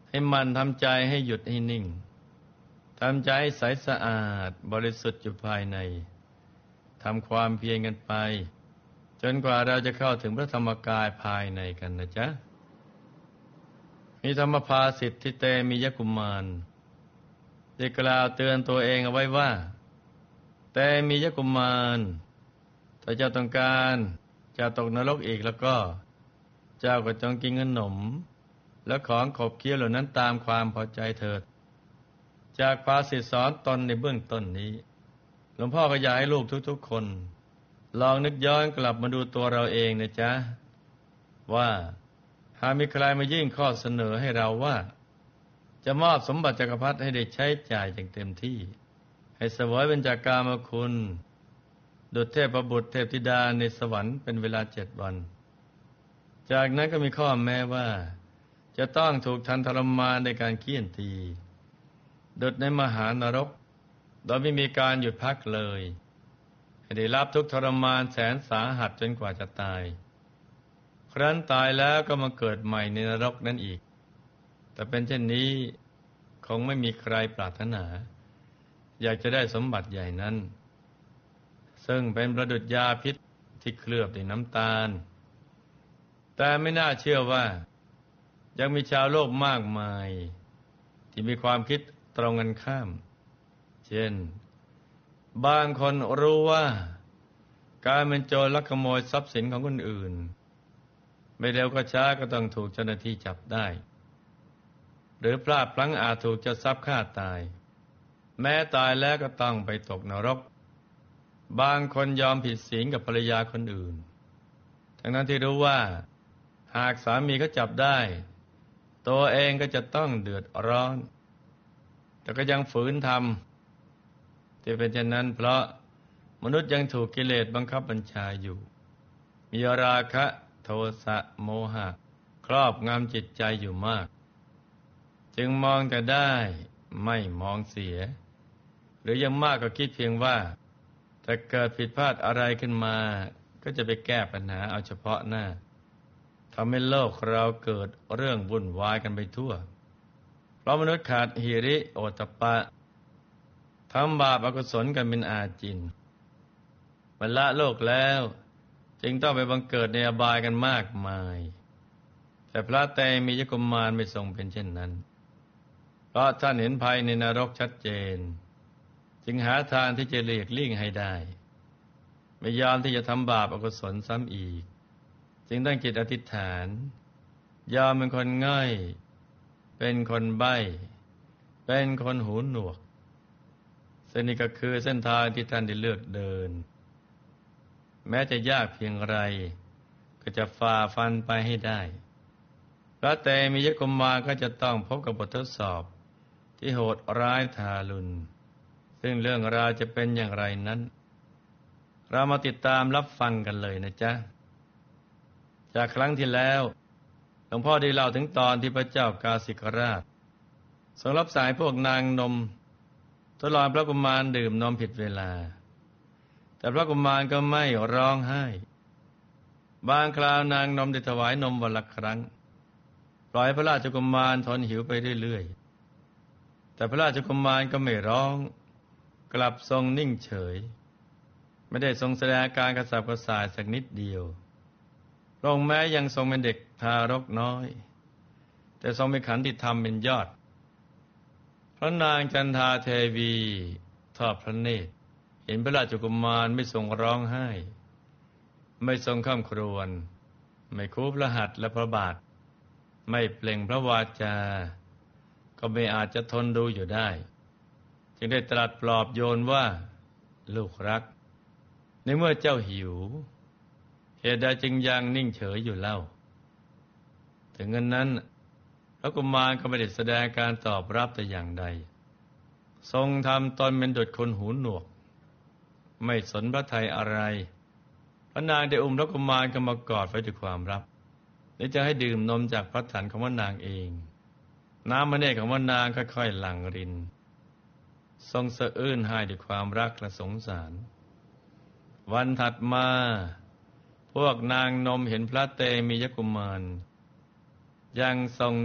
ให้มันทำใจให้หยุดให้นิ่งทำใจให้ใสสะอาดบริสุทธิ์อยู่ภายในทำความเพียรกันไปจนกว่าเราจะเข้าถึงพระธรรมกายภายในกันนะจ๊ะมีธรรมภาสิทธิเตมียกุมารได้กล่าวเตือนตัวเองเอาไว้ว่าแต่มียกุมารถ้าเจ้าต้องการจะตกนรกอีกแล้วก็เจ้าก็จงกินขนมและของขบเคี้ยวเหล่านั้นตามความพอใจเถิดจากภาษิตสอนตนในเบื้องต้นนี้หลวงพ่อก็อยากให้ลูกทุกๆคนลองนึกย้อนกลับมาดูตัวเราเองนะจ๊ะว่าหากมีใครมายื่นข้อเสนอให้เราว่าจะมอบสมบัติจักรพรรดิให้ได้ใช้จ่ายอย่างเต็มที่ให้เสวยเบญจกามคุณดุจเทพบุตรเทพธิดาในสวรรค์เป็นเวลา7 วันจากนั้นก็มีข้อแม้ว่าจะต้องถูกทันทรมานในการเฆี่ยนตีดุจในมหานรกโดยไม่มีการหยุดพักเลยให้ได้รับทุกทรมานแสนสาหัสจนกว่าจะตายครั้นตายแล้วก็มาเกิดใหม่ในนรกนั่นอีกแต่เป็นเช่นนี้คงไม่มีใครปรารถนาอยากจะได้สมบัติใหญ่นั้นซึ่งเป็นประดุจยาพิษที่เคลือบด้วยน้ำตาลแต่ไม่น่าเชื่อว่ายังมีชาวโลกมากมายที่มีความคิดตรงกันข้ามเช่นบางคนรู้ว่าการเป็นโจรลักขโมยทรัพย์สินของคนอื่นไม่เร็วก็ช้าก็ต้องถูกเจ้าหน้าที่จับได้หรือพลาดพลั้งอาจถูกเจ้าทรัพย์ฆ่าตายแม้ตายแล้วก็ต้องไปตกนรกบางคนยอมผิดศีลกับภรรยาคนอื่นทั้งนั้นที่รู้ว่าหากสามีเขาจับได้ตัวเองก็จะต้องเดือดร้อนแต่ก็ยังฝืนทำที่เป็นเช่นนั้นเพราะมนุษย์ยังถูกกิเลสบังคับบัญชาอยู่มีราคะโทสะโมหะครอบงำจิตใจอยู่มากจึงมองแต่ได้ไม่มองเสียหรือยังมากก็คิดเพียงว่าถ้าเกิดผิดพลาดอะไรขึ้นมาก็จะไปแก้ปัญหาเอาเฉพาะหน้าทำให้โลกเราเกิดเรื่องวุ่นวายกันไปทั่วเพราะมนุษย์ขาดหิริโอตตัปปะทำบาปอกุศลกันเป็นอาจินบรรละโลกแล้วจึงต้องไปบังเกิดในอบายกันมากมายแต่พระเตมียกุมารไม่ทรงเป็นเช่นนั้นเพราะท่านเห็นภัยในนรกชัดเจนจึงหาทางที่จะหลีกเลี่ยงให้ได้ไม่ยอมที่จะทำบาปอกุศลซ้ำอีกจึงตั้งจิตอธิษฐานยอมเป็นคนง่อยเป็นคนใบ้เป็นคนหูหนวกเส้นนี้ก็คือเส้นทางที่ท่านได้เลือกเดินแม้จะยากเพียงไรก็จะฝ่าฟันไปให้ได้พระเตมียกุมารก็จะต้องพบกับบททดสอบที่โหดร้ายทารุณซึ่งเรื่องราวจะเป็นอย่างไรนั้นเรามาติดตามรับฟังกันเลยนะจ๊ะจากครั้งที่แล้วหลวงพ่อได้เล่าถึงตอนที่พระเจ้ากาสิกราชทรงรับสายพวกนางนมทดลองพระกุมารดื่มนมผิดเวลาแต่พระกุมารก็ไม่ร้องไห้บางคราวนางนมได้ถวายนมวันละครั้งปล่อยพระราชกุมารทนหิวไปเรื่อยๆแต่พระราชกุมารก็ไม่ร้องกลับทรงนิ่งเฉยไม่ได้ทรงแสดงอาการกระสับกระส่ายสักนิดเดียวพระองค์แม้ยังทรงเป็นเด็กทารกน้อยแต่ทรงมีขันติธรรมเป็นยอดพระนางจันทาเทวีทอดพระเนตรเห็นพระราชกุมารไม่ทรงร้องไห้ไม่ทรงคร่ำครวญไม่คูพระหัตถ์และพระบาทไม่เปล่งพระวาจาก็ไม่อาจจะทนดูอยู่ได้จึงได้ตรัสปลอบโยนว่าลูกรักในเมื่อเจ้าหิวเหตุใดจึงยังนิ่งเฉยอยู่เล่าถึงนั้นพระกุมารก็ไม่ได้แสดงการตอบรับแต่อย่างใดทรงทำตนเป็นดุจคนหูหนวกไม่สนพระทัยอะไรพระนางได้อุ้มพระกุมารเข้ามากอดไว้ด้วยความรักและจะให้ดื่มนมจากพระถันของพระนางเองน้ำมะเนตของพระนางค่อยๆหลั่งรินทรงสะอื้นให้ด้วยความรักและสงสารวันถัดมาพวกนางนมเห็นพระเตมียกุมารยังทรง